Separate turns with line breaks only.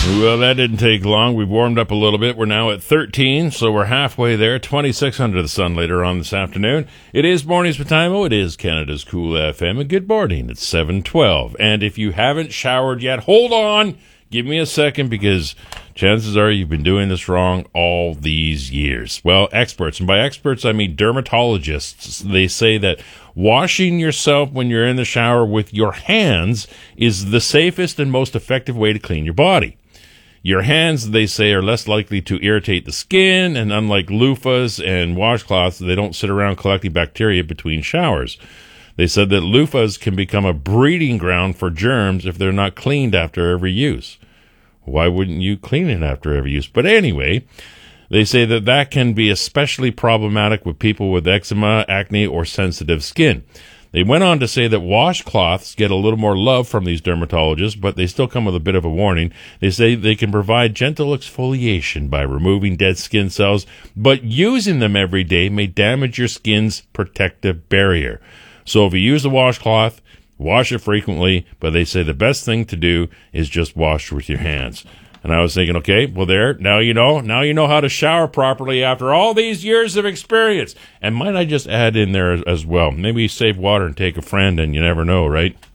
Well, that didn't take long. We've warmed up a little bit. We're now at 13, so we're halfway there. 26 under the sun later on this afternoon. It is Mornings with Timo. It is Canada's Cool FM. And good morning. It's 7:12. And if you haven't showered yet, hold on. Give me a second, because chances are you've been doing this wrong all these years. Well, experts, and by experts I mean dermatologists, they say that washing yourself when you're in the shower with your hands is the safest and most effective way to clean your body. Your hands, they say, are less likely to irritate the skin, and unlike loofahs and washcloths, they don't sit around collecting bacteria between showers. They said that loofahs can become a breeding ground for germs if they're not cleaned after every use. Why wouldn't you clean it after every use? But anyway, they say that that can be especially problematic with people with eczema, acne, or sensitive skin. They went on to say that washcloths get a little more love from these dermatologists, but they still come with a bit of a warning. They say they can provide gentle exfoliation by removing dead skin cells, but using them every day may damage your skin's protective barrier. So if you use a washcloth, wash it frequently, but they say the best thing to do is just wash with your hands. And I was thinking, okay, well now you know how to shower properly after all these years of experience. And might I just add in there as well, maybe save water and take a friend, and you never know, right?